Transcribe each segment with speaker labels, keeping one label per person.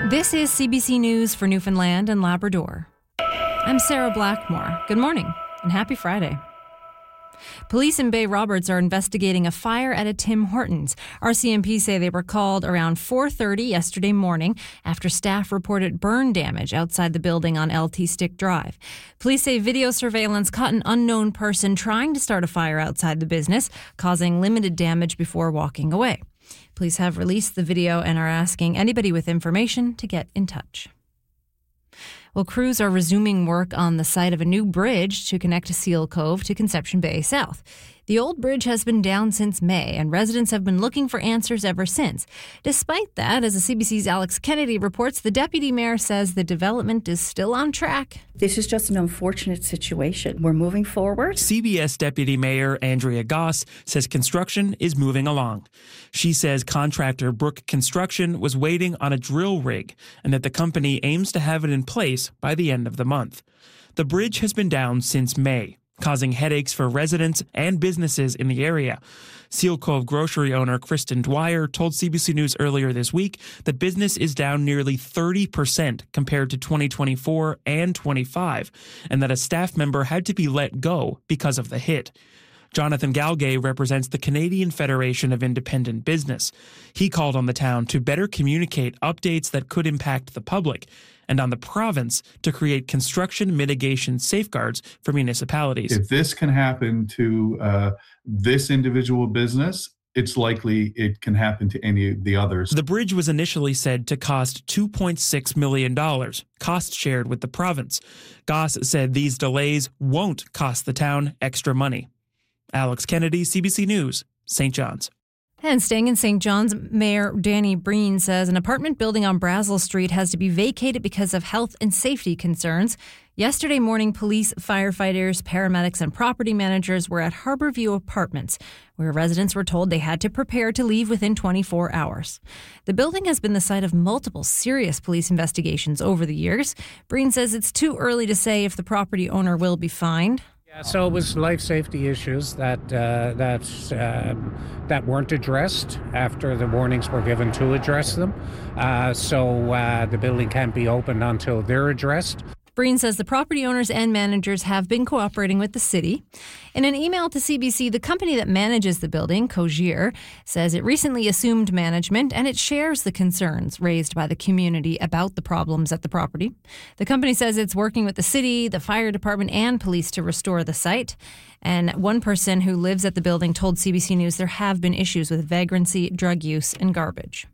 Speaker 1: This is CBC News for Newfoundland and Labrador. I'm Sarah Blackmore. Good morning and happy Friday. Police in Bay Roberts are investigating a fire at a Tim Hortons. RCMP say they were called around 4:30 yesterday morning after staff reported burn damage outside the building on LT Stick Drive. Police say video surveillance caught an unknown person trying to start a fire outside the business, causing limited damage before walking away. Police have released the video and are asking anybody with information to get in touch. Well, crews are resuming work on the site of a new bridge to connect Seal Cove to Conception Bay South. The old bridge has been down since May, and residents have been looking for answers ever since. Despite that, as the CBC's Alex Kennedy reports, the deputy mayor says the development is still on track.
Speaker 2: This is just an unfortunate situation. We're moving forward.
Speaker 3: CBS Deputy Mayor Andrea Goss says construction is moving along. She says contractor Brook Construction was waiting on a drill rig and that the company aims to have it in place by the end of the month. The bridge has been down since May, causing headaches for residents and businesses in the area. Seal Cove grocery owner Kristen Dwyer told CBC News earlier this week that business is down nearly 30% compared to 2024 and 25, and that a staff member had to be let go because of the hit. Jonathan Galgay represents the Canadian Federation of Independent Business. He called on the town to better communicate updates that could impact the public, and on the province to create construction mitigation safeguards for municipalities.
Speaker 4: If this can happen to this individual business, it's likely it can happen to any of the others.
Speaker 3: The bridge was initially said to cost $2.6 million, cost shared with the province. Goss said these delays won't cost the town extra money. Alex Kennedy, CBC News, St. John's.
Speaker 1: And staying in St. John's, Mayor Danny Breen says an apartment building on Brazel Street has to be vacated because of health and safety concerns. Yesterday morning, police, firefighters, paramedics, and property managers were at Harborview Apartments, where residents were told they had to prepare to leave within 24 hours. The building has been the site of multiple serious police investigations over the years. Breen says it's too early to say if the property owner will be fined.
Speaker 5: So it was life safety issues that weren't addressed after the warnings were given to address them. So the building can't be opened until they're addressed.
Speaker 1: Breen says the property owners and managers have been cooperating with the city. In an email to CBC, the company that manages the building, Cogier, says it recently assumed management and it shares the concerns raised by the community about the problems at the property. The company says it's working with the city, the fire department, and police to restore the site. And one person who lives at the building told CBC News there have been issues with vagrancy, drug use, and garbage.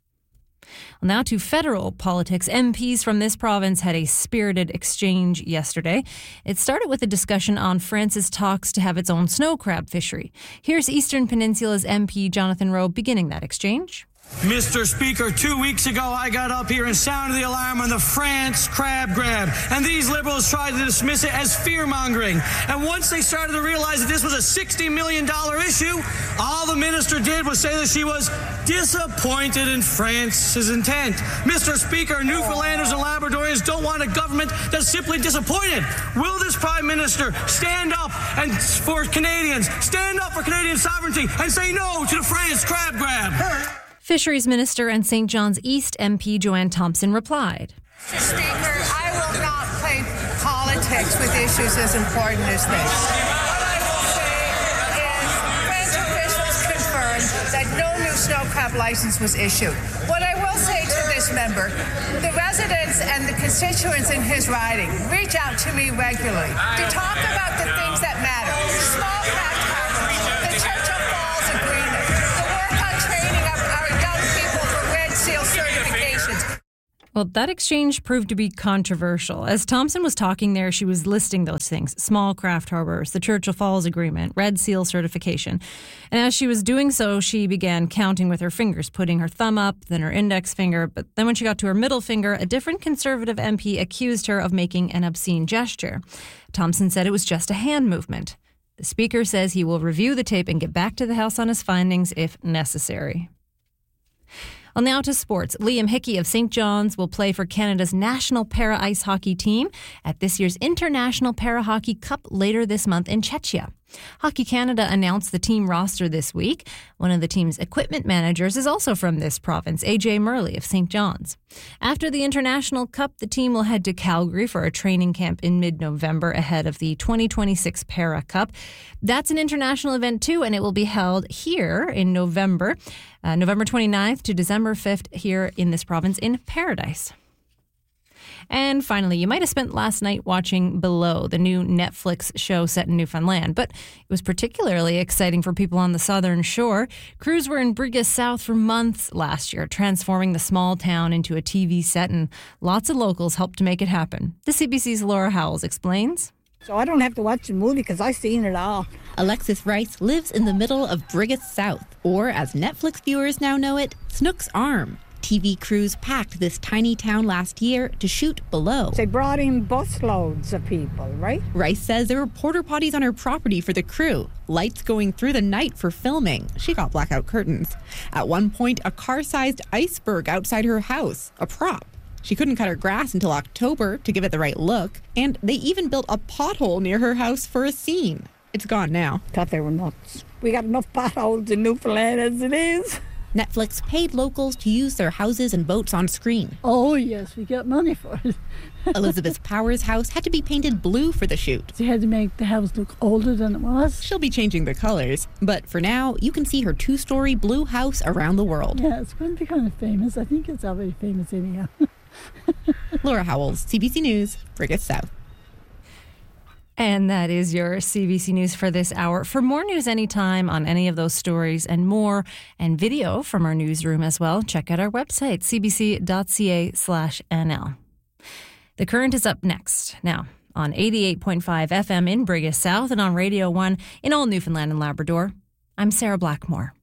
Speaker 1: Well, now to federal politics. MPs from this province had a spirited exchange yesterday. It started with a discussion on France's talks to have its own snow crab fishery. Here's Eastern Peninsula's MP Jonathan Rowe beginning that exchange.
Speaker 6: Mr. Speaker, 2 weeks ago I got up here and sounded the alarm on the France crab grab, and these Liberals tried to dismiss it as fear-mongering. And once they started to realize that this was a $60 million issue, all the minister did was say that she was disappointed in France's intent. Mr. Speaker, Newfoundlanders and Labradorians don't want a government that's simply disappointed. Will this Prime Minister stand up for Canadians, stand up for Canadian sovereignty, and say no to the France crab grab?
Speaker 1: Fisheries Minister and St. John's East MP Joanne Thompson replied.
Speaker 7: Mr. Speaker, I will not play politics with issues as important as this. What I will say is French officials confirmed that no new snow crab license was issued. What I will say to this member, the residents and the constituents in his riding reach out to me regularly to talk about the things that matter. Small craft harbors, the Churchill Falls Agreement, the work on training our young people for Red Seal certifications.
Speaker 1: Well, that exchange proved to be controversial. As Thompson was talking there, she was listing those things: small craft harbors, the Churchill Falls Agreement, Red Seal certification. And as she was doing so, she began counting with her fingers, putting her thumb up, then her index finger. But then when she got to her middle finger, a different Conservative MP accused her of making an obscene gesture. Thompson said it was just a hand movement. The Speaker says he will review the tape and get back to the House on his findings if necessary. Well, now to sports. Liam Hickey of St. John's will play for Canada's national para-ice hockey team at this year's International Para-Hockey Cup later this month in Czechia. Hockey Canada announced the team roster this week. One of the team's equipment managers is also from this province, AJ Murley of St. John's. After the International Cup, the team will head to Calgary for a training camp in mid-November ahead of the 2026 Para Cup. That's an international event too, and it will be held here in November, November 29th to December 5th here in this province in Paradise. And finally, you might have spent last night watching Below, the new Netflix show set in Newfoundland, but it was particularly exciting for people on the southern shore. Crews were in Brigus South for months last year, transforming the small town into a TV set, and lots of locals helped to make it happen. The CBC's Laura Howells explains.
Speaker 8: So I don't have to watch the movie because I've seen it all.
Speaker 9: Alexis Rice lives in the middle of Brigus South, or as Netflix viewers now know it, Snook's Arm. TV crews packed this tiny town last year to shoot Below.
Speaker 8: They brought in busloads of people, right?
Speaker 9: Rice says there were porta potties on her property for the crew, lights going through the night for filming. She got blackout curtains. At one point, a car-sized iceberg outside her house, a prop. She couldn't cut her grass until October to give it the right look, and they even built a pothole near her house for a scene. It's gone now.
Speaker 8: Thought they were nuts. We got enough potholes in Newfoundland as it is.
Speaker 9: Netflix paid locals to use their houses and boats on screen.
Speaker 10: Oh, yes, we get money for it.
Speaker 9: Elizabeth Power's house had to be painted blue for the shoot.
Speaker 10: They had to make the house look older than it was.
Speaker 9: She'll be changing the colors, but for now, you can see her 2-story blue house around the world.
Speaker 10: Yeah, it's going to be kind of famous. I think it's already famous anyhow.
Speaker 9: Laura Howells, CBC News, Brigus South.
Speaker 1: And that is your CBC News for this hour. For more news anytime on any of those stories and more, and video from our newsroom as well, check out our website, cbc.ca/NL. The Current is up next. Now, on 88.5 FM in Brigus South and on Radio 1 in all Newfoundland and Labrador. I'm Sarah Blackmore.